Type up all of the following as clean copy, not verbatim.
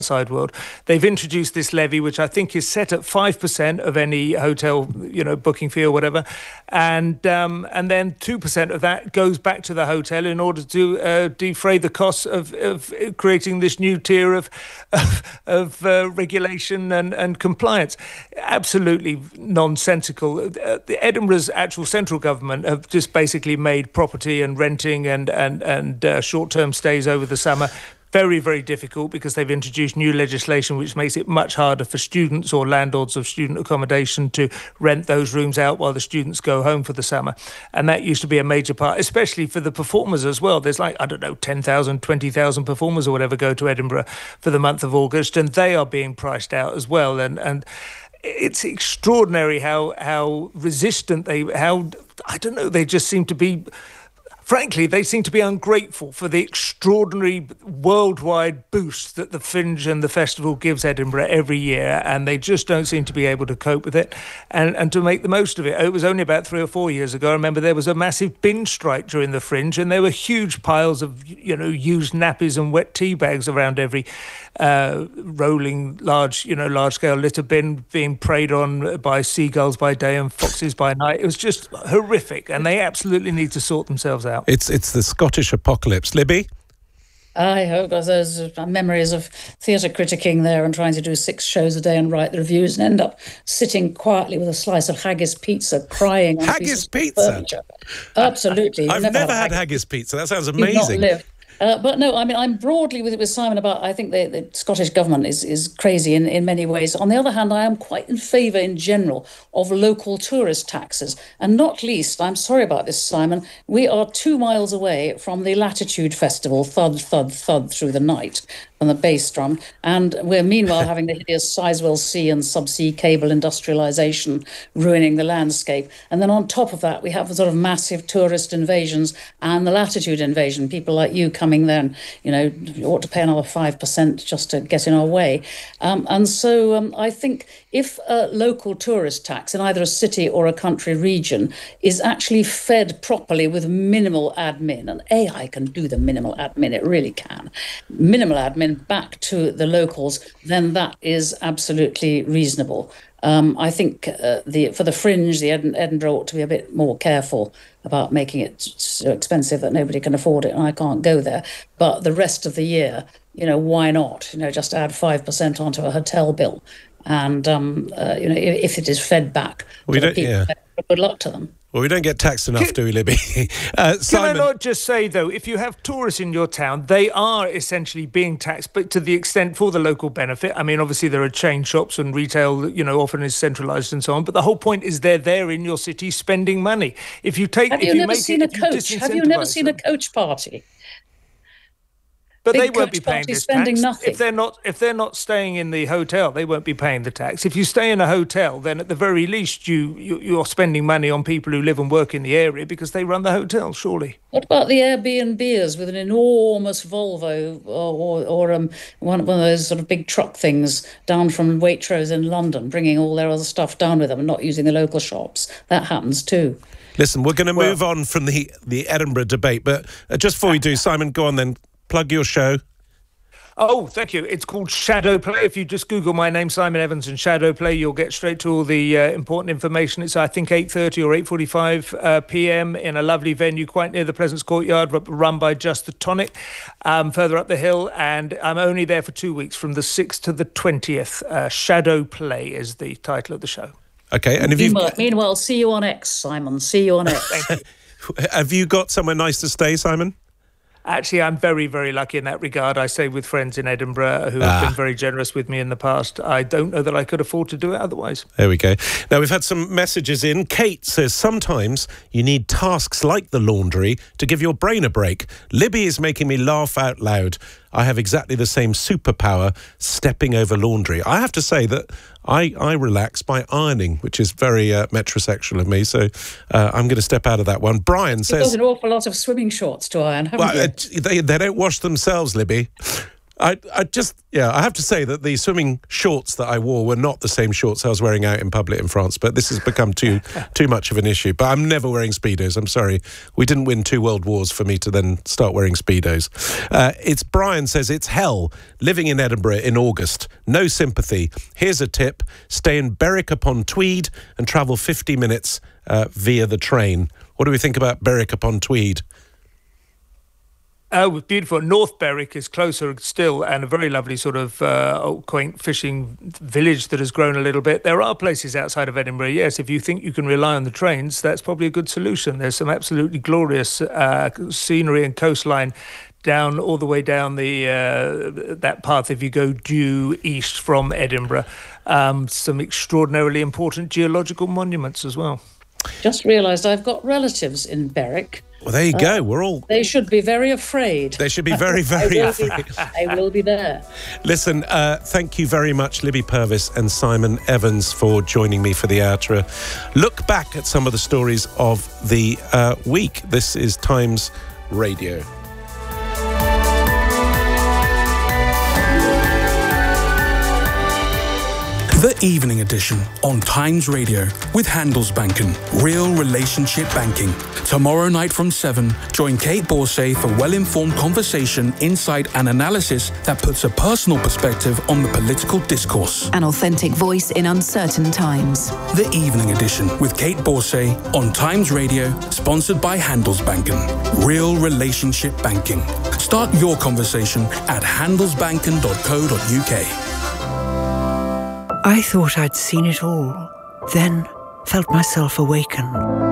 outside world. They've introduced this levy, which I think is set at 5% of any hotel, booking fee or whatever, and then 2% of that goes back to the hotel in order to defray the costs of creating this new tier of regulation and compliance. Absolutely nonsensical. Edinburgh's actual central government have just basically made property and renting and short-term stays over the summer very, very difficult, because they've introduced new legislation which makes it much harder for students or landlords of student accommodation to rent those rooms out while the students go home for the summer. And that used to be a major part, especially for the performers as well. There's 10,000, 20,000 performers or whatever go to Edinburgh for the month of August, and they are being priced out as well. And it's extraordinary how resistant they just seem to be. Frankly, they seem to be ungrateful for the extraordinary worldwide boost that the Fringe and the festival gives Edinburgh every year, and they just don't seem to be able to cope with it and to make the most of it. It was only about 3 or 4 years ago, I remember there was a massive bin strike during the Fringe, and there were huge piles of used nappies and wet tea bags around every rolling large-scale litter bin, being preyed on by seagulls by day and foxes by night. It was just horrific, and they absolutely need to sort themselves out. It's the Scottish apocalypse. Libby? I hope there's memories of theatre criticking there and trying to do 6 shows a day and write the reviews and end up sitting quietly with a slice of haggis pizza, crying on haggis pizza. Absolutely. I've never had haggis pizza. That sounds amazing. You've not lived. But no, I mean, I'm broadly with Simon about, I think the Scottish government is crazy in many ways. On the other hand, I am quite in favour in general of local tourist taxes. And not least, I'm sorry about this, Simon, we are 2 miles away from the Latitude Festival, thud, thud, thud through the night from the bass drum. And we're meanwhile having the hideous Sizewell C and subsea cable industrialisation ruining the landscape. And then on top of that, we have the sort of massive tourist invasions and the Latitude invasion. People like you coming there and, you ought to pay another 5% just to get in our way. And so I think if a local tourist tax in either a city or a country region is actually fed properly with minimal admin, and AI can do the minimal admin, it really can, minimal admin back to the locals, then that is absolutely reasonable. I think for the Fringe, the Edinburgh ought to be a bit more careful about making it so expensive that nobody can afford it and I can't go there. But the rest of the year, why not? Just add 5% onto a hotel bill. And, if it is fed back to the people, good luck to them. Well, we don't get taxed enough, do we, Libby? Can I not just say, though, if you have tourists in your town, they are essentially being taxed, but to the extent for the local benefit. I mean, obviously there are chain shops and retail that, often is centralised and so on, but the whole point is they're there in your city spending money. Have you never seen a coach party? But they won't be paying this tax. Nothing. If they're not staying in the hotel, they won't be paying the tax. If you stay in a hotel, then at the very least you're spending money on people who live and work in the area because they run the hotel, surely. What about the Airbnbers with an enormous Volvo or one of those sort of big truck things down from Waitrose in London, bringing all their other stuff down with them and not using the local shops? That happens too. Listen, we're going to move on from the Edinburgh debate, but just before we do, Simon, go on then. Plug your show. Oh, thank you. It's called Shadow Play. If you just Google my name, Simon Evans, and Shadow Play, you'll get straight to all the important information. It's, I think, 8:30 or 8:45 p.m. in a lovely venue quite near the Pleasance Courtyard, run by Just the Tonic, further up the hill. And I'm only there for 2 weeks, from the 6th to the 20th. Shadow Play is the title of the show. Okay. And meanwhile, see you on X, Simon. See you on X. Thank you. Have you got somewhere nice to stay, Simon? Actually, I'm very, very lucky in that regard. I stay with friends in Edinburgh who have been very generous with me in the past. I don't know that I could afford to do it otherwise. There we go. Now, we've had some messages in. Kate says, sometimes you need tasks like the laundry to give your brain a break. Libby is making me laugh out loud. I have exactly the same superpower, stepping over laundry. I have to say that I relax by ironing, which is very metrosexual of me, so I'm going to step out of that one. Brian says... You've got an awful lot of swimming shorts to iron, haven't you? They don't wash themselves, Libby. I have to say that the swimming shorts that I wore were not the same shorts I was wearing out in public in France, but this has become too much of an issue. But I'm never wearing Speedos, I'm sorry. We didn't win 2 world wars for me to then start wearing Speedos. It's Brian says, it's hell living in Edinburgh in August. No sympathy. Here's a tip. Stay in Berwick-upon-Tweed and travel 50 minutes via the train. What do we think about Berwick-upon-Tweed? Oh, beautiful. North Berwick is closer still, and a very lovely sort of quaint fishing village that has grown a little bit. There are places outside of Edinburgh, yes, if you think you can rely on the trains, that's probably a good solution. There's some absolutely glorious scenery and coastline down all the way down that path if you go due east from Edinburgh. Some extraordinarily important geological monuments as well. Just realised I've got relatives in Berwick. Well, there you go. They should be very afraid. They should be very, very afraid. I will be there. Listen, thank you very much, Libby Purvis and Simon Evans, for joining me for the hour to look back at some of the stories of the week. This is Times Radio. The Evening Edition on Times Radio with Handelsbanken. Real relationship banking. Tomorrow night from 7, join Kate Borsay for well-informed conversation, insight and analysis that puts a personal perspective on the political discourse. An authentic voice in uncertain times. The Evening Edition with Kate Borsay on Times Radio, sponsored by Handelsbanken. Real relationship banking. Start your conversation at handelsbanken.co.uk. I thought I'd seen it all, then felt myself awaken.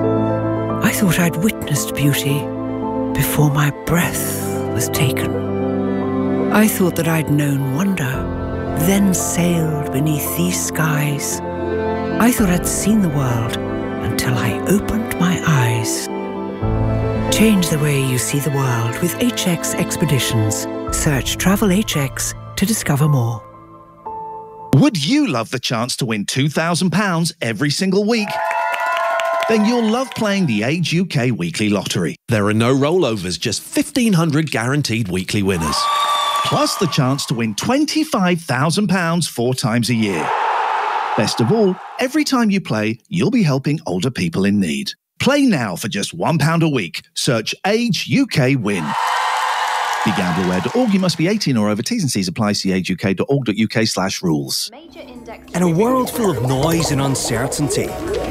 I thought I'd witnessed beauty before my breath was taken. I thought that I'd known wonder, then sailed beneath these skies. I thought I'd seen the world until I opened my eyes. Change the way you see the world with HX Expeditions. Search Travel HX to discover more. Would you love the chance to win £2,000 every single week? Then you'll love playing the Age UK Weekly Lottery. There are no rollovers, just 1,500 guaranteed weekly winners. Plus the chance to win £25,000 4 times a year. Best of all, every time you play, you'll be helping older people in need. Play now for just £1 a week. Search Age UK Win. BeGambleAware.org. You must be 18 or over. T's and C's apply. See ageuk.org.uk/rules. In a world full of noise and uncertainty,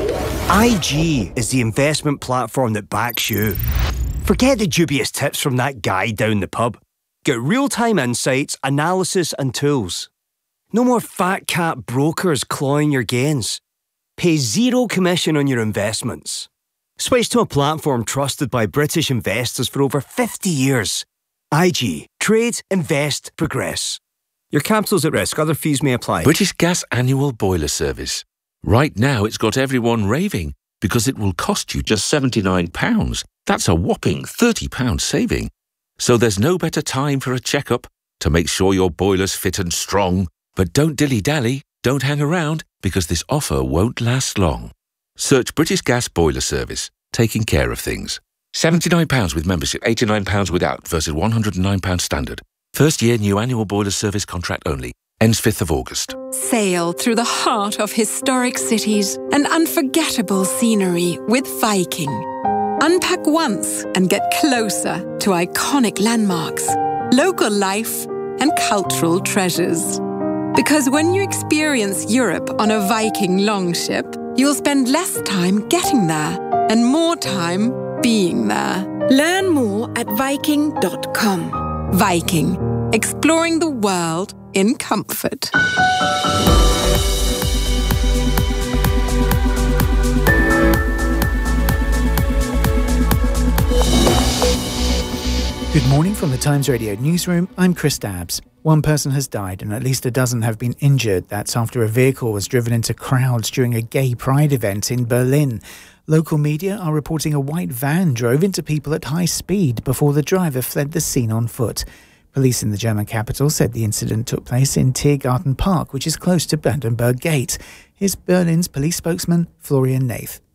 IG is the investment platform that backs you. Forget the dubious tips from that guy down the pub. Get real-time insights, analysis and tools. No more fat cat brokers clawing your gains. Pay zero commission on your investments. Switch to a platform trusted by British investors for over 50 years. IG. Trade, invest, progress. Your capital's at risk. Other fees may apply. British Gas Annual Boiler Service. Right now it's got everyone raving because it will cost you just £79. That's a whopping £30 saving. So there's no better time for a checkup to make sure your boiler's fit and strong. But don't dilly-dally, don't hang around, because this offer won't last long. Search British Gas Boiler Service, taking care of things. £79 with membership, £89 without, versus £109 standard. First year new annual boiler service contract only. Ends 5th of August. Sail through the heart of historic cities and unforgettable scenery with Viking. Unpack once and get closer to iconic landmarks, local life and cultural treasures. Because when you experience Europe on a Viking longship, you'll spend less time getting there and more time being there. Learn more at Viking.com. Viking, exploring the world in comfort. Good morning from the Times Radio newsroom. I'm Chris Dabbs. One person has died and at least a dozen have been injured. That's after a vehicle was driven into crowds during a gay pride event in Berlin. Local media are reporting a white van drove into people at high speed before the driver fled the scene on foot. Police in the German capital said the incident took place in Tiergarten Park, which is close to Brandenburg Gate. Here's Berlin's police spokesman, Florian Nath.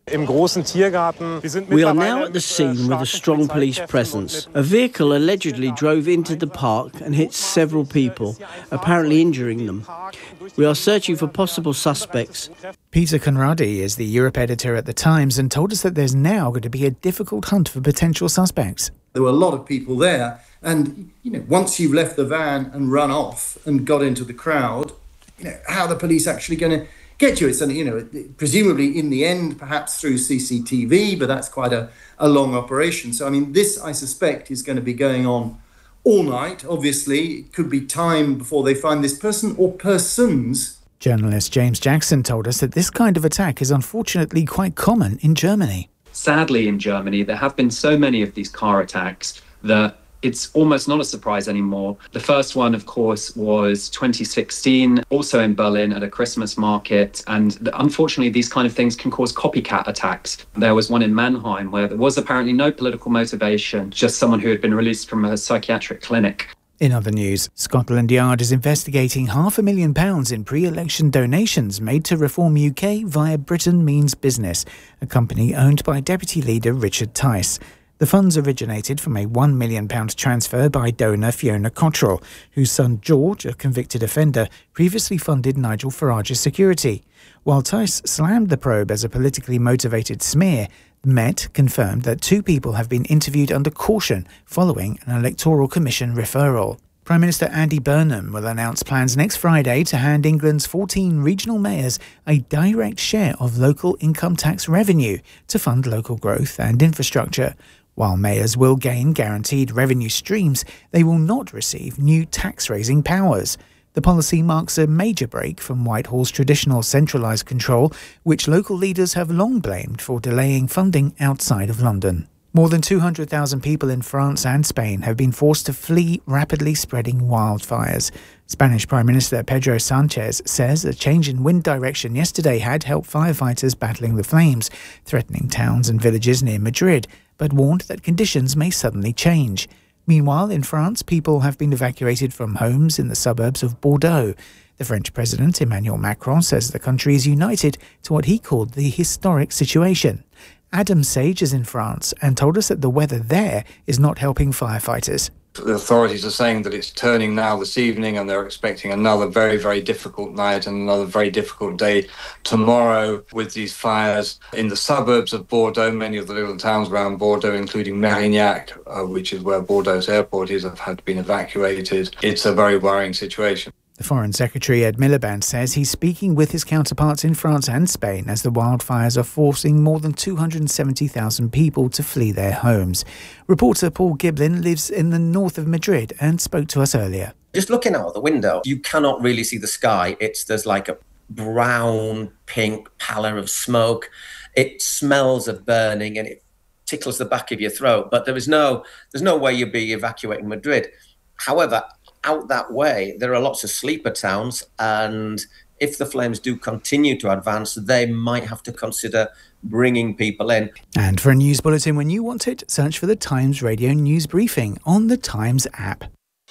We are now at the scene with a strong police presence. A vehicle allegedly drove into the park and hit several people, apparently injuring them. We are searching for possible suspects. Peter Conradi is the Europe editor at The Times and told us that there's now going to be a difficult hunt for potential suspects. There were a lot of people there, and once you've left the van and run off and got into the crowd, how are the police actually going to get you? It's presumably in the end, perhaps through CCTV, but that's quite a long operation. So, this, I suspect, is going to be going on all night. Obviously, it could be time before they find this person or persons. Journalist James Jackson told us that this kind of attack is unfortunately quite common in Germany. Sadly, in Germany, there have been so many of these car attacks that it's almost not a surprise anymore. The first one, of course, was 2016, also in Berlin at a Christmas market. And unfortunately, these kind of things can cause copycat attacks. There was one in Mannheim where there was apparently no political motivation, just someone who had been released from a psychiatric clinic. In other news, Scotland Yard is investigating £500,000 in pre-election donations made to Reform UK via Britain Means Business, a company owned by Deputy Leader Richard Tice. The funds originated from a £1 million transfer by donor Fiona Cottrell, whose son George, a convicted offender, previously funded Nigel Farage's security. While Tice slammed the probe as a politically motivated smear, Met confirmed that 2 people have been interviewed under caution following an Electoral Commission referral. Prime Minister Andy Burnham will announce plans next Friday to hand England's 14 regional mayors a direct share of local income tax revenue to fund local growth and infrastructure. While mayors will gain guaranteed revenue streams, they will not receive new tax-raising powers. The policy marks a major break from Whitehall's traditional centralised control, which local leaders have long blamed for delaying funding outside of London. More than 200,000 people in France and Spain have been forced to flee rapidly spreading wildfires. Spanish Prime Minister Pedro Sanchez says a change in wind direction yesterday had helped firefighters battling the flames, threatening towns and villages near Madrid, but warned that conditions may suddenly change. Meanwhile, in France, people have been evacuated from homes in the suburbs of Bordeaux. The French President, Emmanuel Macron, says the country is united to what he called the historic situation. Adam Sage is in France and told us that the weather there is not helping firefighters. The authorities are saying that it's turning now this evening and they're expecting another very, very difficult night and another very difficult day tomorrow with these fires in the suburbs of Bordeaux. Many of the little towns around Bordeaux, including Mérignac, which is where Bordeaux's airport is, have been evacuated. It's a very worrying situation. The Foreign Secretary Ed Miliband says he's speaking with his counterparts in France and Spain as the wildfires are forcing more than 270,000 people to flee their homes. Reporter Paul Giblin lives in the north of Madrid and spoke to us earlier. Just looking out the window, you cannot really see the sky. There's like a brown, pink pallor of smoke. It smells of burning and it tickles the back of your throat. But there's no way you'd be evacuating Madrid. However, out that way, there are lots of sleeper towns, and if the flames do continue to advance, they might have to consider bringing people in. And for a news bulletin when you want it, search for the Times Radio News Briefing on the Times app.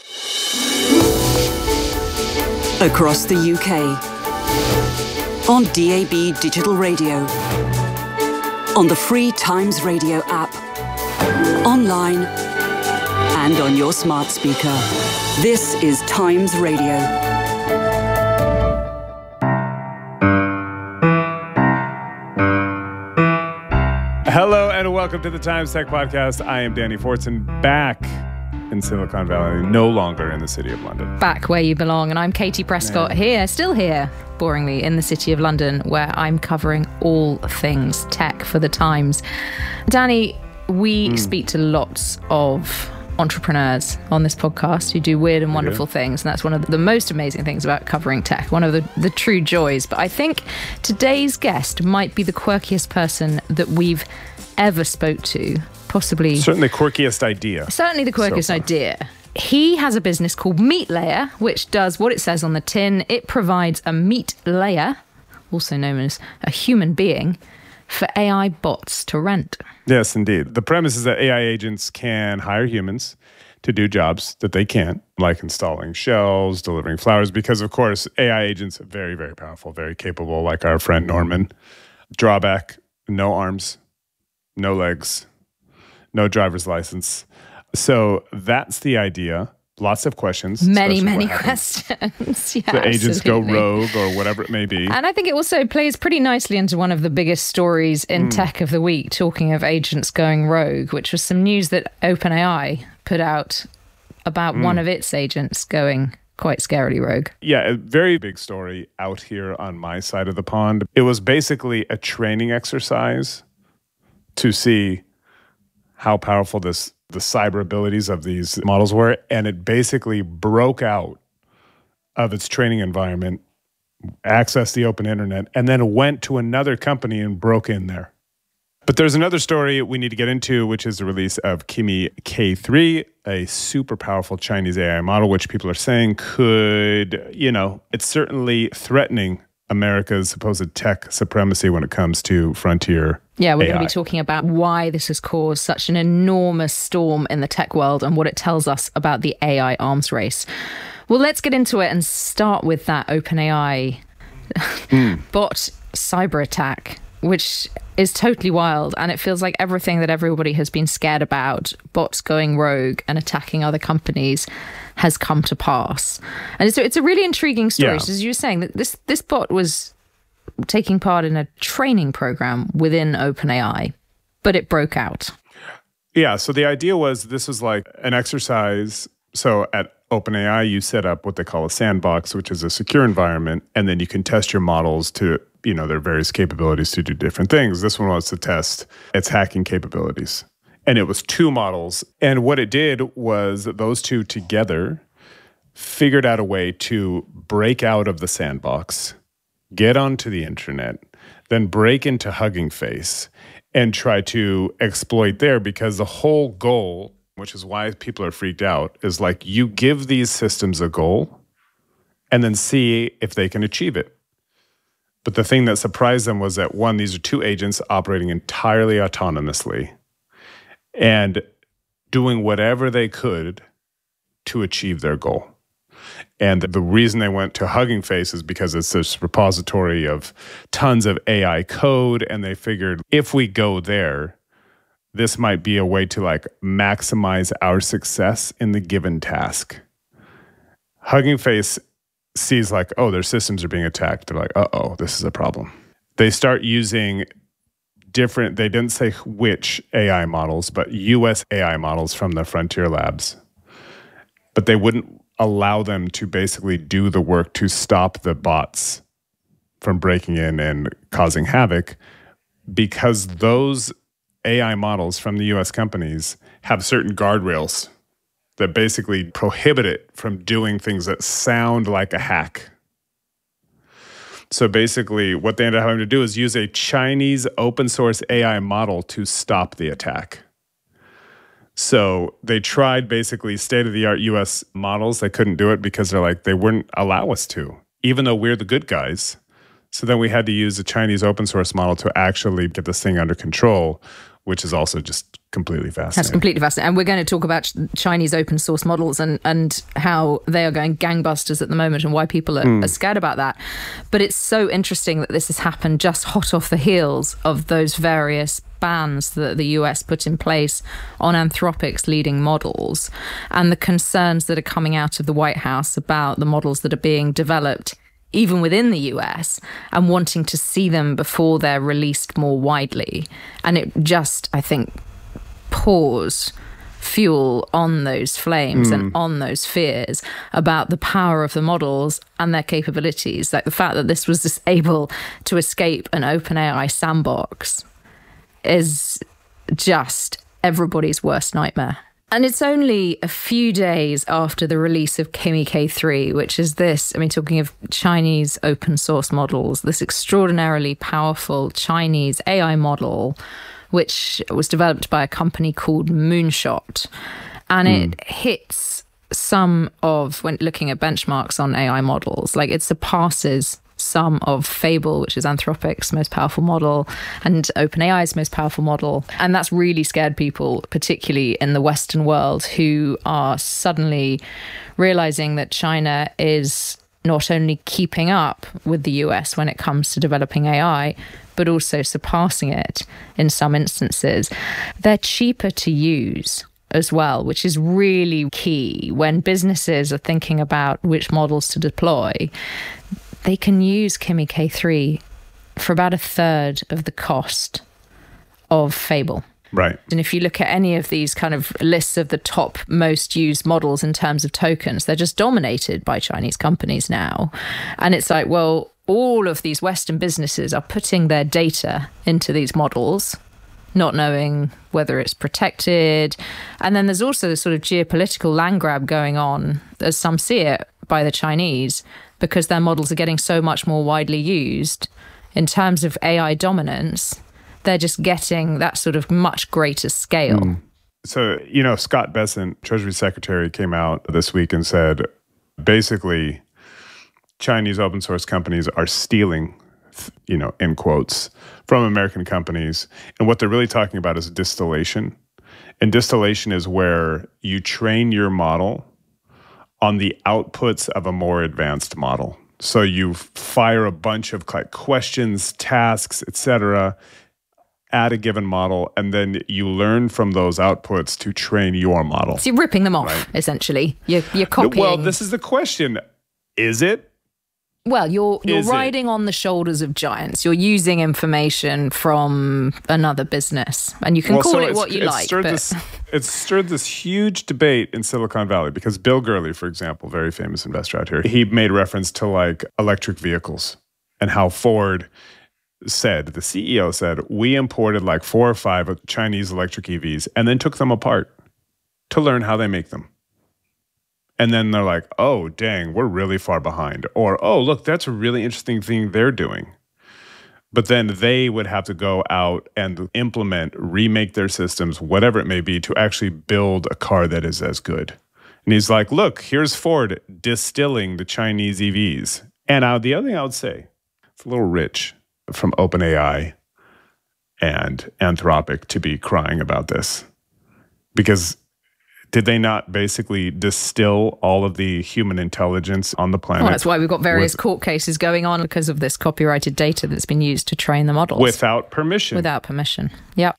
Across the UK, on DAB Digital Radio, on the free Times Radio app, online, and on your smart speaker. This is Times Radio. Hello and welcome to the Times Tech Podcast. I am Danny Fortson, back in Silicon Valley, no longer in the City of London. Back where you belong. And I'm Katie Prescott, still here, boringly, in the City of London, where I'm covering all things tech for the Times. Danny, we speak to lots of entrepreneurs on this podcast who do weird and wonderful things, and that's one of the most amazing things about covering tech, one of the true joys. But I think today's guest might be the quirkiest person that we've ever spoke to, possibly certainly the quirkiest idea. He has a business called Meatlayer, which does what it says on the tin. It provides a meat layer, also known as a human being, for AI bots to rent. Yes, indeed. The premise is that AI agents can hire humans to do jobs that they can't, like installing shelves, delivering flowers, because, of course, AI agents are very, very powerful, very capable, like our friend Norman. Drawback, no arms, no legs, no driver's license. So that's the idea. Lots of questions. Many questions. Yeah, the agents go rogue or whatever it may be. And I think it also plays pretty nicely into one of the biggest stories in tech of the week, talking of agents going rogue, which was some news that OpenAI put out about one of its agents going quite scarily rogue. Yeah, a very big story out here on my side of the pond. It was basically a training exercise to see how powerful the cyber abilities of these models were, and it basically broke out of its training environment, accessed the open internet, and then went to another company and broke in there. But there's another story we need to get into, which is the release of Kimi K3, a super powerful Chinese AI model, which people are saying could, it's certainly threatening America's supposed tech supremacy when it comes to frontier Yeah, we're AI. going to be talking about why this has caused such an enormous storm in the tech world and what it tells us about the AI arms race. Well, let's get into it and start with that OpenAI bot cyber attack, which is totally wild. And it feels like everything that everybody has been scared about, bots going rogue and attacking other companies, has come to pass. And it's a really intriguing story. Yeah. So as you were saying, that this bot was taking part in a training program within OpenAI, but it broke out. Yeah, so the idea was this was like an exercise. So at OpenAI, you set up what they call a sandbox, which is a secure environment, and then you can test your models to, their various capabilities to do different things. This one was to test its hacking capabilities. And it was 2 models. And what it did was that those 2 together figured out a way to break out of the sandbox, get onto the internet, then break into Hugging Face and try to exploit there, because the whole goal, which is why people are freaked out, is like you give these systems a goal and then see if they can achieve it. But the thing that surprised them was that, one, these are 2 agents operating entirely autonomously and doing whatever they could to achieve their goal. And the reason they went to Hugging Face is because it's this repository of tons of AI code, and they figured if we go there, this might be a way to maximize our success in the given task. Hugging Face sees their systems are being attacked. They're like, uh-oh, this is a problem. They start using different, they didn't say which AI models, but US AI models from the Frontier Labs. But they wouldn't allow them to basically do the work to stop the bots from breaking in and causing havoc, because those AI models from the US companies have certain guardrails that basically prohibit it from doing things that sound like a hack. So basically what they ended up having to do is use a Chinese open source AI model to stop the attack. So they tried basically state-of-the-art US models. They couldn't do it because they wouldn't allow us to, even though we're the good guys. So then we had to use a Chinese open source model to actually get this thing under control, which is also just completely fascinating. That's completely fascinating. And we're going to talk about Chinese open source models and how they are going gangbusters at the moment and why people are scared about that. But it's so interesting that this has happened just hot off the heels of those various bans that the US put in place on Anthropic's leading models, and the concerns that are coming out of the White House about the models that are being developed even within the US, and wanting to see them before they're released more widely. And it just, I think, pours fuel on those flames and on those fears about the power of the models and their capabilities. Like the fact that this was just able to escape an OpenAI sandbox is just everybody's worst nightmare. And it's only a few days after the release of Kimi K3, which is talking of Chinese open source models, this extraordinarily powerful Chinese AI model, which was developed by a company called Moonshot. And it hits some of, when looking at benchmarks on AI models, it surpasses some of Fable, which is Anthropic's most powerful model, and OpenAI's most powerful model. And that's really scared people, particularly in the Western world, who are suddenly realizing that China is not only keeping up with the US when it comes to developing AI, but also surpassing it in some instances. They're cheaper to use as well, which is really key when businesses are thinking about which models to deploy. They can use Kimi K3 for about a third of the cost of Fable. Right. And if you look at any of these kind of lists of the top most used models in terms of tokens, they're just dominated by Chinese companies now. And it's like, well, all of these Western businesses are putting their data into these models, not knowing whether it's protected. And then there's also this sort of geopolitical land grab going on, as some see it, by the Chinese, because their models are getting so much more widely used. In terms of AI dominance, they're just getting that sort of much greater scale. So, Scott Bessent, Treasury Secretary, came out this week and said, basically, Chinese open source companies are stealing, in quotes, from American companies. And what they're really talking about is distillation. And distillation is where you train your model on the outputs of a more advanced model. So you fire a bunch of questions, tasks, etc., at a given model, and then you learn from those outputs to train your model. So you're ripping them off, essentially. You're copying. Well, this is the question. Is it? Well, you're riding on the shoulders of giants. You're using information from another business, and you can call it what you like. It's stirred this huge debate in Silicon Valley because Bill Gurley, for example, very famous investor out here, he made reference to electric vehicles and how Ford said, the CEO said, we imported 4 or 5 Chinese electric EVs and then took them apart to learn how they make them. And then they're like, oh, dang, we're really far behind. Or, oh, look, that's a really interesting thing they're doing. But then they would have to go out and implement, remake their systems, whatever it may be, to actually build a car that is as good. And he's like, look, here's Ford distilling the Chinese EVs. And the other thing I would say, it's a little rich from OpenAI and Anthropic to be crying about this. Because did they not basically distill all of the human intelligence on the planet? Well, that's why we've got various court cases going on because of this copyrighted data that's been used to train the models. Without permission. Without permission, yep.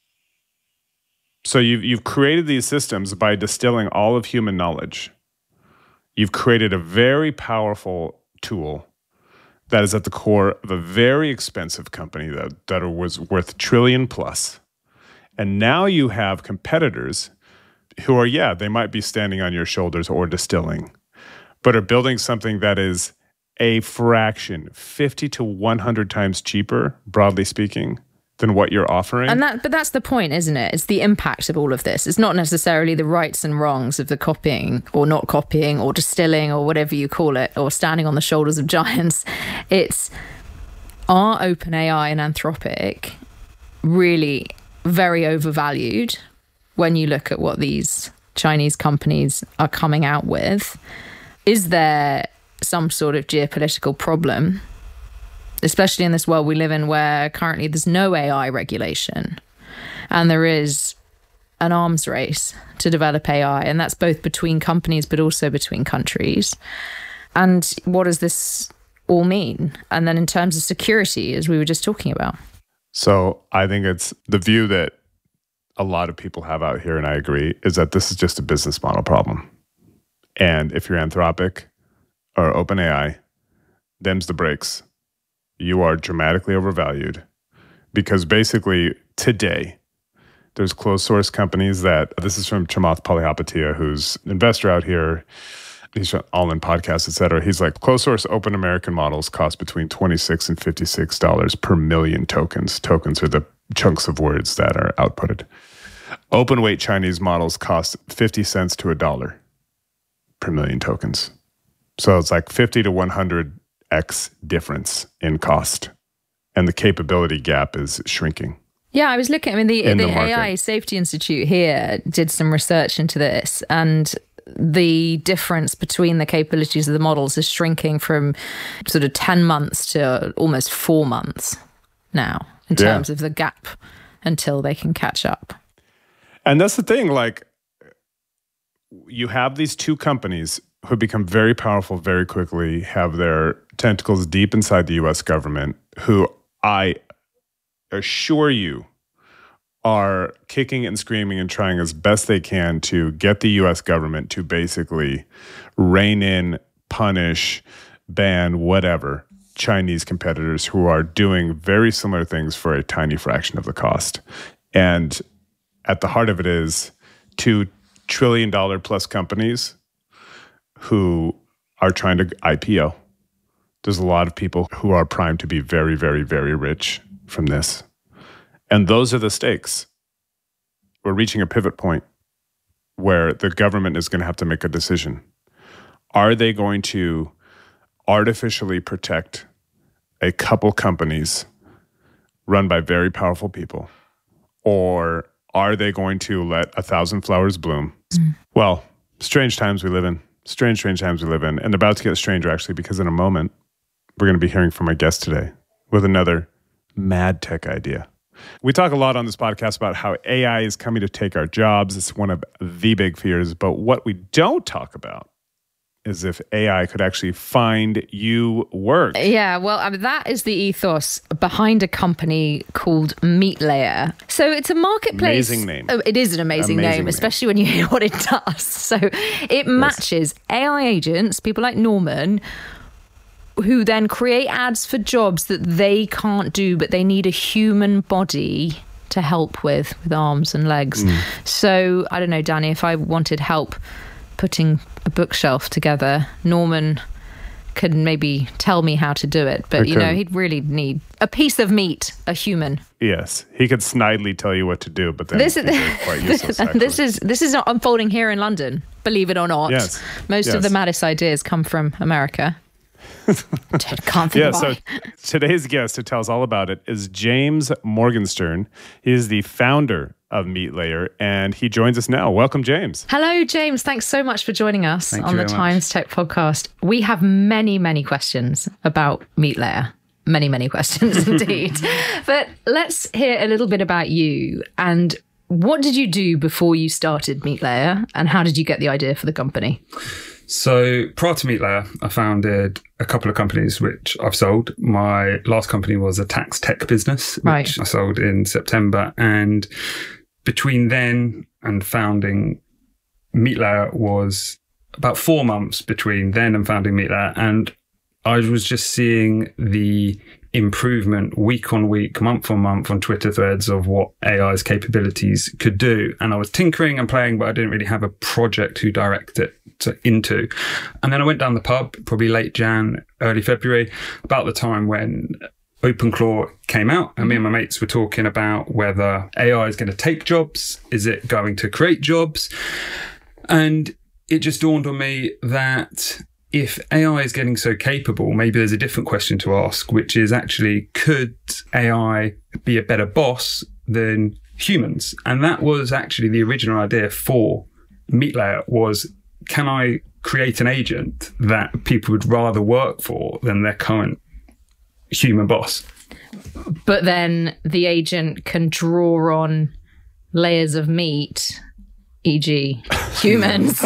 So you've created these systems by distilling all of human knowledge. You've created a very powerful tool that is at the core of a very expensive company that was worth $1 trillion plus. And now you have competitors who are, they might be standing on your shoulders or distilling, but are building something that is a fraction, 50 to 100 times cheaper, broadly speaking, than what you're offering. But that's the point, isn't it? It's the impact of all of this. It's not necessarily the rights and wrongs of the copying or not copying or distilling or whatever you call it, or standing on the shoulders of giants. It's, are OpenAI and Anthropic really very overvalued when you look at what these Chinese companies are coming out with? Is there some sort of geopolitical problem, especially in this world we live in where currently there's no AI regulation and there is an arms race to develop AI, and that's both between companies but also between countries? And what does this all mean? And then in terms of security, as we were just talking about. So I think it's the view that a lot of people have out here, and I agree, is that this is just a business model problem. And if you're Anthropic or OpenAI, them's the breaks. You are dramatically overvalued because basically today there's closed source companies this is from Chamath Palihapitiya, who's an investor out here. He's all in podcasts, etc. He's like, closed source open American models cost between $26 and $56 per million tokens. Tokens are the chunks of words that are outputted. Open weight Chinese models cost 50 cents to $1 per million tokens. So it's like 50 to 100x difference in cost. And the capability gap is shrinking. Yeah, I was looking, the AI Safety Institute here did some research into this, and the difference between the capabilities of the models is shrinking from sort of 10 months to almost 4 months now in terms of the gap until they can catch up. And that's the thing, you have these two companies who become very powerful very quickly, have their tentacles deep inside the U.S. government, who I assure you are kicking and screaming and trying as best they can to get the U.S. government to basically rein in, punish, ban, whatever, Chinese competitors who are doing very similar things for a tiny fraction of the cost. And at the heart of it is $2 trillion plus companies who are trying to IPO. There's a lot of people who are primed to be very, very, very rich from this. And those are the stakes. We're reaching a pivot point where the government is going to have to make a decision. Are they going to artificially protect a couple companies run by very powerful people? Or are they going to let 1,000 flowers bloom? Well, strange times we live in. Strange times we live in. And about to get stranger, actually, because in a moment, we're going to be hearing from my guest today with another mad tech idea. We talk a lot on this podcast about how AI is coming to take our jobs. It's one of the big fears. But what we don't talk about is if AI could actually find you work. Yeah, well, I mean, that is the ethos behind a company called Meatlayer. So it's a marketplace. Amazing name. Oh, it is an amazing name, especially when you hear what it does. So it matches AI agents, people like Norman, who then create ads for jobs that they can't do, but they need a human body to help with arms and legs. So I don't know, Danny, if I wanted help putting a bookshelf together, Norman could maybe tell me how to do it. But, he'd really need a piece of meat, a human. Yes, he could snidely tell you what to do, but then this is not unfolding here in London, believe it or not. Yes. Most of the maddest ideas come from America. Can't think why. So today's guest who tells all about it is James Morgenstern. He is the founder of Meatlayer, and he joins us now. Welcome, James. Hello, James. Thanks so much for joining us on the Times Tech podcast. We have many, many questions about Meatlayer. Many, many questions indeed. But let's hear a little bit about you. And what did you do before you started Meatlayer, and how did you get the idea for the company? So prior to Meatlayer, I founded a couple of companies which I've sold. My last company was a tax tech business, which I sold in September. And between then and founding Meatlayer was about 4 months between then and founding Meatlayer. And I was just seeing the improvement week on week, month on month on Twitter threads of what AI's capabilities could do. And I was tinkering and playing, but I didn't really have a project to direct it into. And then I went down the pub, probably late Jan, early February, about the time when OpenClaw came out, and me and my mates were talking about whether AI is going to take jobs. Is it going to create jobs? And it just dawned on me that if AI is getting so capable, maybe there's a different question to ask, which is actually, could AI be a better boss than humans? And that was actually the original idea for Meatlayer was, can I create an agent that people would rather work for than their current human boss? But then the agent can draw on layers of meat, e.g. humans,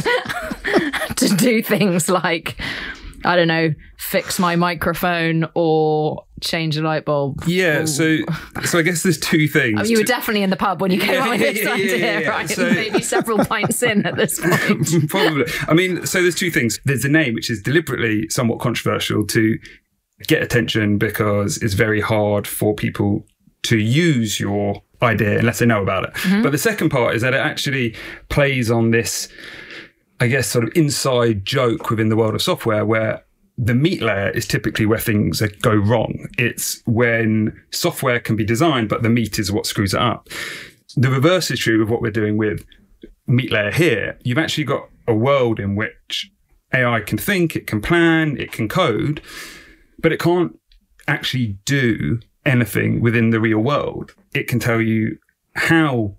to do things like, I don't know, fix my microphone or change a light bulb. Yeah, so I guess there's two things. Oh, you were definitely in the pub when you came up with this idea, right? So, maybe several pints in at this point. Probably. I mean, so there's two things. There's a name, which is deliberately somewhat controversial to get attention because it's very hard for people to use your idea unless they know about it. Mm-hmm. But the second part is that it actually plays on this, I guess, sort of inside joke within the world of software where the meat layer is typically where things go wrong. It's when software can be designed, but the meat is what screws it up. The reverse is true of what we're doing with Meatlayer here. You've actually got a world in which AI can think, it can plan, it can code, but it can't actually do anything within the real world. It can tell you how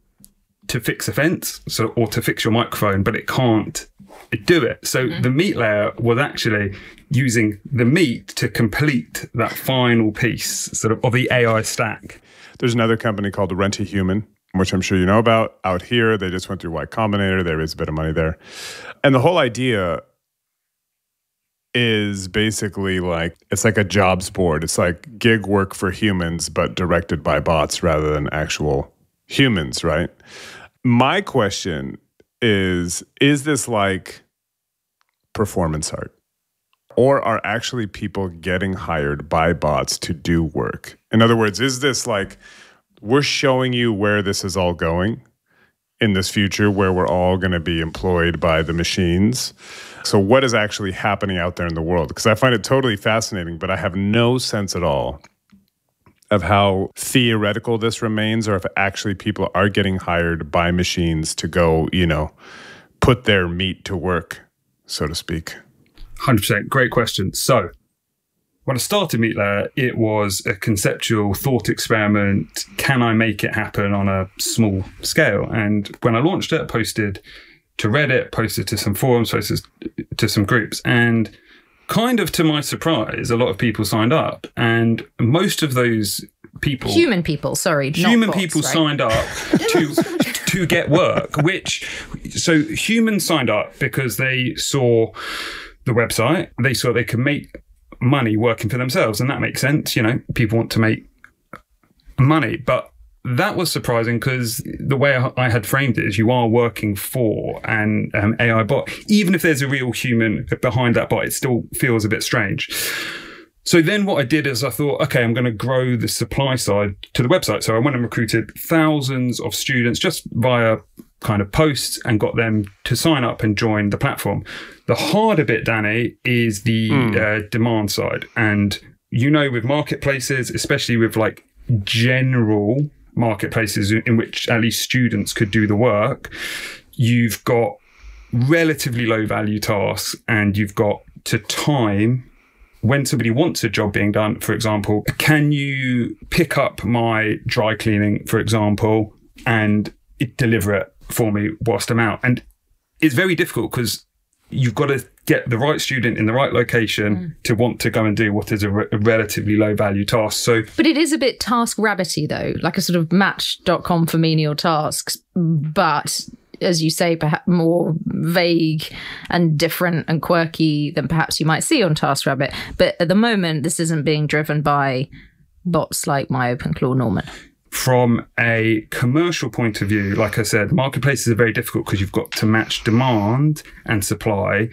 to fix a fence or to fix your microphone, but it can't do it. So the meat layer was actually using the meat to complete that final piece of the AI stack. There's another company called Rent a Human, which I'm sure you know about. Out here, they just went through Y Combinator. They raised a bit of money there. And the whole idea is basically like, it's like a jobs board. It's like gig work for humans, but directed by bots rather than actual humans, right? My question is this like performance art? Or are actually people getting hired by bots to do work? In other words, is this like, we're showing you where this is all going in this future where we're all going to be employed by the machines? So what is actually happening out there in the world? Because I find it totally fascinating, but I have no sense at all of how theoretical this remains, or if actually people are getting hired by machines to go, you know, put their meat to work, so to speak. 100%. Great question. So when I started MeatLayer, it was a conceptual thought experiment. Can I make it happen on a small scale? And when I launched it, I posted to Reddit, posted to some forums, posted to some groups. And kind of to my surprise, a lot of people signed up. And most of those people... Human people, sorry. Human bots, people right? signed up to get work, So humans signed up because they saw the website. They saw they could make money working for themselves. And that makes sense. You know, people want to make money. But that was surprising because the way I had framed it is you are working for an AI bot. Even if there's a real human behind that bot, it still feels a bit strange. So then what I did is I thought, okay, I'm going to grow the supply side to the website. So I went and recruited thousands of students just via kind of posts and got them to sign up and join the platform. The harder bit, Danny, is the demand side. And you know, with marketplaces, especially with like general marketplaces in which at least students could do the work, you've got relatively low value tasks and you've got to time when somebody wants a job being done. For example, can you pick up my dry cleaning, for example, and deliver it for me whilst I'm out? And it's very difficult because you've got to get the right student in the right location to want to go and do what is a relatively low value task. So, but it is a bit task rabbity though, like a sort of Match.com for menial tasks, but as you say, perhaps more vague and different and quirky than perhaps you might see on TaskRabbit. But at the moment, this isn't being driven by bots like MyOpenClaw, Norman. From a commercial point of view, like I said, marketplaces are very difficult because you've got to match demand and supply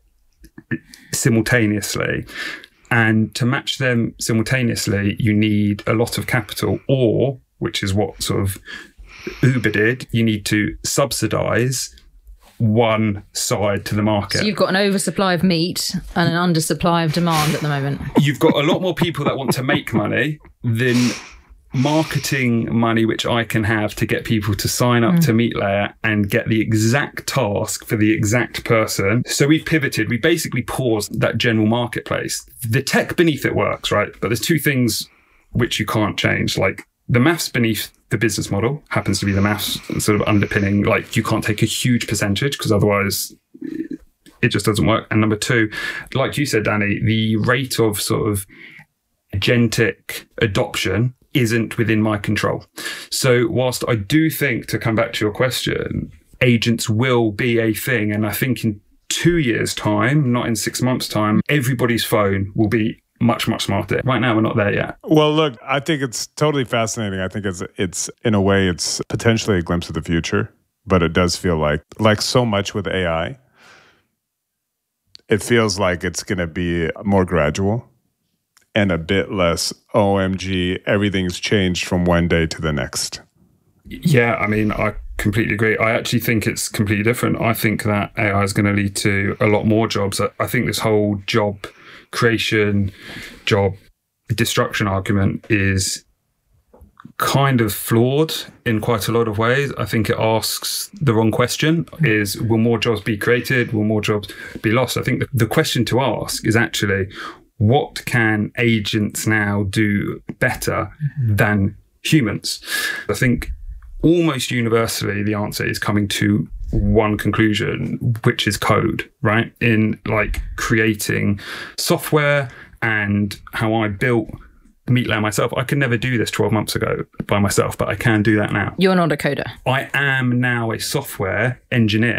simultaneously. And to match them simultaneously, you need a lot of capital, or, which is what sort of Uber did, you need to subsidize one side to the market. So you've got an oversupply of meat and an undersupply of demand at the moment. You've got a lot more people that want to make money than marketing money, which I can have to get people to sign up to MeatLayer and get the exact task for the exact person. So we've pivoted. We basically paused that general marketplace. The tech beneath it works, right? But there's two things which you can't change. Like the maths beneath the business model happens to be the maths sort of underpinning. Like you can't take a huge percentage because otherwise it just doesn't work. And number two, like you said, Danny, the rate of sort of agentic adoption isn't within my control. So whilst I do think, to come back to your question, agents will be a thing, and I think in 2 years' time, not in 6 months' time, everybody's phone will be much, much smarter. Right now, we're not there yet. Well, look, I think it's totally fascinating. I think it's in a way, it's potentially a glimpse of the future, but it does feel like so much with AI, it feels like it's going to be more gradual and a bit less, OMG, everything's changed from one day to the next. Yeah, I mean, I completely agree. I actually think it's completely different. I think that AI is going to lead to a lot more jobs. I think this whole job creation, job destruction argument is kind of flawed in quite a lot of ways. I think it asks the wrong question, is will more jobs be created? Will more jobs be lost? I think the question to ask is actually, what can agents now do better than humans? I think almost universally the answer is coming to one conclusion, which is code, right? In like creating software and how I built MeatLayer myself. I could never do this 12 months ago by myself, but I can do that now. You're not a coder. I am now a software engineer.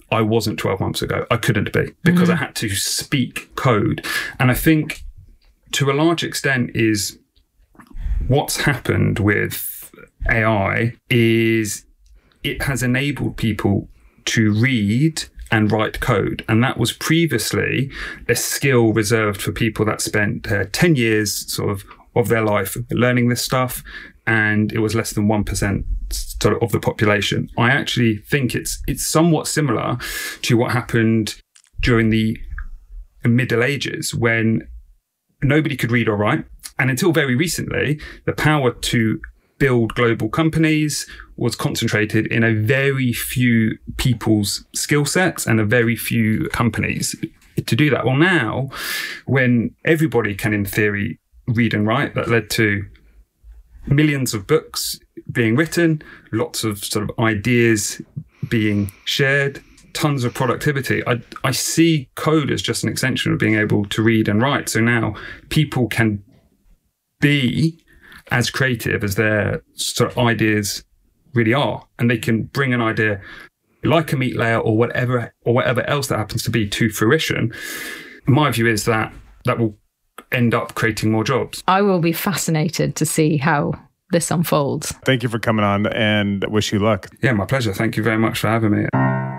I wasn't 12 months ago. I couldn't be, because I had to speak code. And I think to a large extent is what's happened with AI is it has enabled people to read and write code. And that was previously a skill reserved for people that spent 10 years sort of their life learning this stuff. And it was less than 1% sort of the population. I actually think it's somewhat similar to what happened during the Middle Ages, when nobody could read or write. And until very recently, the power to build global companies was concentrated in a very few people's skill sets and a very few companies to do that. Well, now, when everybody can, in theory, read and write, that led to millions of books being written, lots of sort of ideas being shared, tons of productivity. I see code as just an extension of being able to read and write. So now people can be as creative as their sort of ideas really are, and they can bring an idea like a meat layer or whatever else that happens to be to fruition. My view is that will end up creating more jobs. I will be fascinated to see how this unfolds. Thank you for coming on, and wish you luck. Yeah, my pleasure. Thank you very much for having me.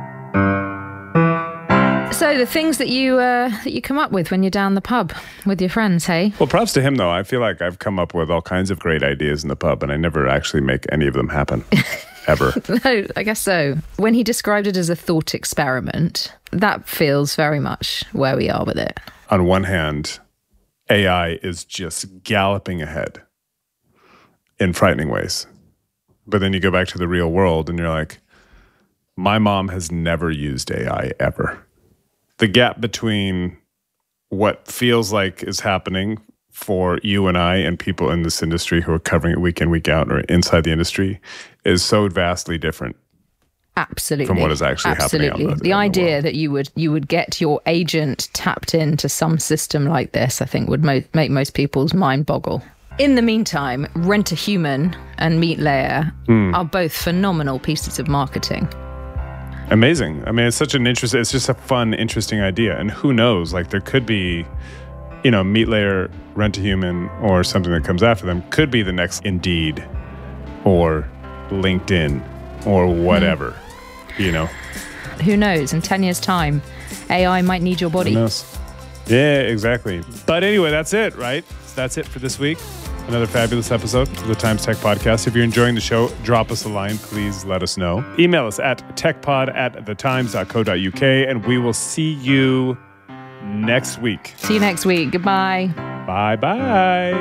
So the things that you come up with when you're down the pub with your friends, hey? Well, props to him, though. I feel like I've come up with all kinds of great ideas in the pub, and I never actually make any of them happen, ever. No, I guess so. When he described it as a thought experiment, that feels very much where we are with it. On one hand, AI is just galloping ahead in frightening ways. But then you go back to the real world, and you're like, my mom has never used AI ever. The gap between what feels like is happening for you and I and people in this industry who are covering it week in, week out, or inside the industry is so vastly different. Absolutely. From what is actually happening. Absolutely. The idea that you would get your agent tapped into some system like this, I think would make most people's mind boggle. In the meantime, Rent a Human and Meat Layer are both phenomenal pieces of marketing. Amazing. I mean, it's just a fun, interesting idea. And who knows, like there could be, Meat Layer, Rent a Human, or something that comes after them could be the next Indeed or LinkedIn or whatever, Who knows? In 10 years' time, AI might need your body. Who knows? Yeah, exactly. But anyway, that's it, right? That's it for this week. Another fabulous episode of the Times Tech Podcast. If you're enjoying the show, drop us a line. Please let us know. Email us at techpod@thetimes.co.uk, and we will see you next week. See you next week. Goodbye. Bye-bye.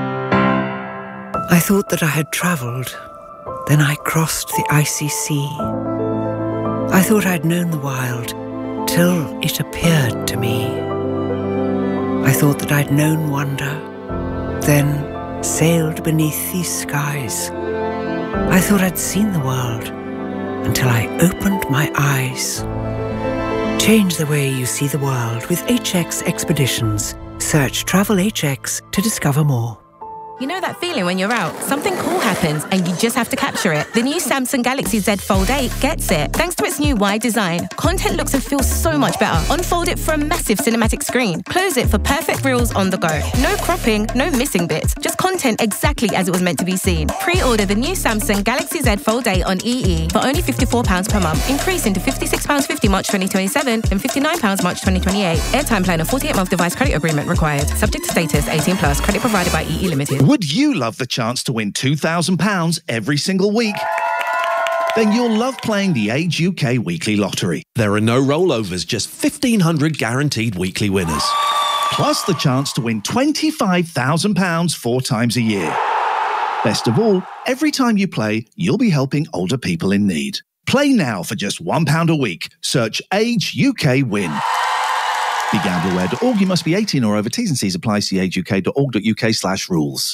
I thought that I had travelled. Then I crossed the icy sea. I thought I'd known the wild till it appeared to me. I thought that I'd known wonder, then sailed beneath these skies. I thought I'd seen the world until I opened my eyes. Change the way you see the world with HX Expeditions. Search Travel HX to discover more. You know that feeling when you're out, something cool happens and you just have to capture it. The new Samsung Galaxy Z Fold 8 gets it. Thanks to its new wide design, content looks and feels so much better. Unfold it for a massive cinematic screen. Close it for perfect reels on the go. No cropping, no missing bits. Just content exactly as it was meant to be seen. Pre-order the new Samsung Galaxy Z Fold 8 on EE for only £54 per month, increasing to £56.50 March 2027 and £59 March 2028. Airtime plan and 48-month device credit agreement required. Subject to status, 18+, credit provided by EE Limited. Would you love the chance to win £2,000 every single week? Then you'll love playing the Age UK Weekly Lottery. There are no rollovers, just 1,500 guaranteed weekly winners. Plus the chance to win £25,000 4 times a year. Best of all, every time you play, you'll be helping older people in need. Play now for just £1 a week. Search Age UK Win. BeGambleAware.org. You must be 18 or over. T's and C's apply. See ageuk.org.uk/rules.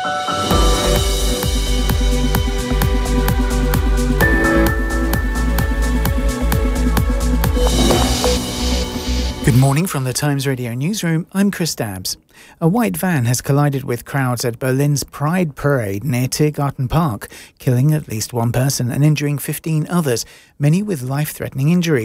Good morning from the Times Radio newsroom. I'm Chris Dabbs. A white van has collided with crowds at Berlin's Pride Parade near Tiergarten Park, killing at least one person and injuring 15 others, many with life-threatening injuries.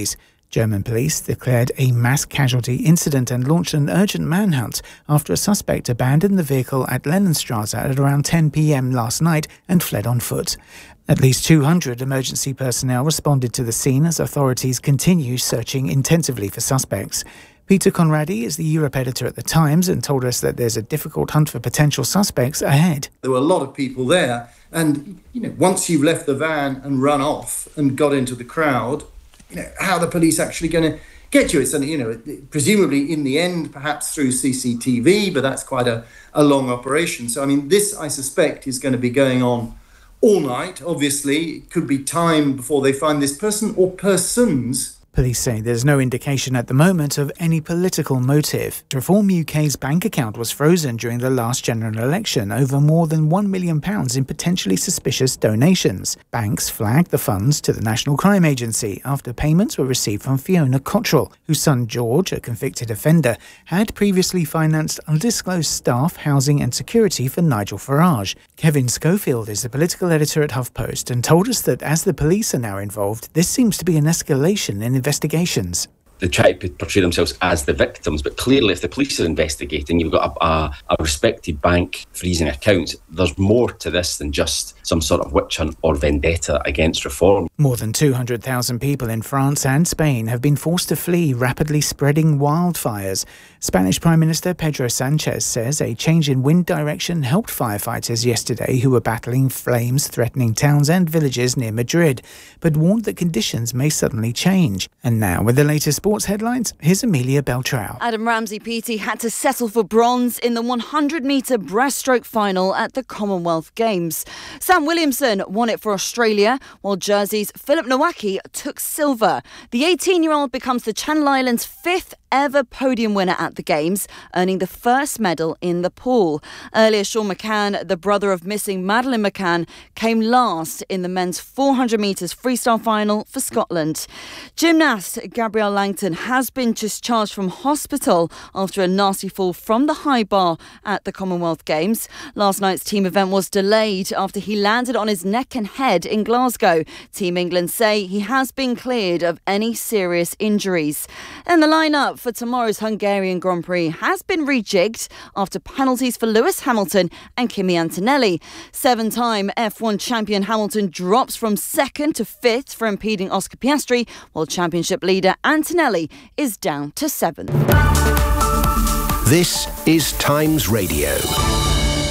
German police declared a mass casualty incident and launched an urgent manhunt after a suspect abandoned the vehicle at Lennonstrasse at around 10 p.m. last night and fled on foot. At least 200 emergency personnel responded to the scene as authorities continue searching intensively for suspects. Peter Conradi is the Europe editor at The Times and told us that there's a difficult hunt for potential suspects ahead. There were a lot of people there, and once you've left the van and run off and got into the crowd, how are the police actually going to get you? It's presumably in the end, perhaps through CCTV, but that's quite a long operation. So, this, I suspect, is going to be going on all night. Obviously, it could be time before they find this person or persons. Police say there's no indication at the moment of any political motive. Reform UK's bank account was frozen during the last general election over more than £1 million in potentially suspicious donations. Banks flagged the funds to the National Crime Agency after payments were received from Fiona Cottrell, whose son George, a convicted offender, had previously financed undisclosed staff, housing and security for Nigel Farage. Kevin Schofield is the political editor at HuffPost and told us that as the police are now involved, this seems to be an escalation in investigations. They try to portray themselves as the victims, but clearly if the police are investigating, you've got a respected bank freezing accounts. There's more to this than just some sort of witch hunt or vendetta against reform. More than 200,000 people in France and Spain have been forced to flee rapidly spreading wildfires. Spanish Prime Minister Pedro Sanchez says a change in wind direction helped firefighters yesterday who were battling flames threatening towns and villages near Madrid, but warned that conditions may suddenly change. And now, with the latest sports headlines, here's Amelia Beltrao. Adam Ramsey-Peaty had to settle for bronze in the 100-metre breaststroke final at the Commonwealth Games. Sam Williamson won it for Australia, while Jersey's Philip Nowacki took silver. The 18-year-old becomes the Channel Islands' fifth ever podium winner at the Games, earning the first medal in the pool. Earlier, Sean McCann, the brother of missing Madeleine McCann, came last in the men's 400 metres freestyle final for Scotland. Gymnast Gabrielle Langton has been discharged from hospital after a nasty fall from the high bar at the Commonwealth Games. Last night's team event was delayed after he landed on his neck and head in Glasgow. Team England say he has been cleared of any serious injuries. And the lineup for tomorrow's Hungarian Grand Prix has been rejigged after penalties for Lewis Hamilton and Kimi Antonelli. Seven-time F1 champion Hamilton drops from second to fifth for impeding Oscar Piastri, while championship leader Antonelli is down to seventh. This is Times Radio.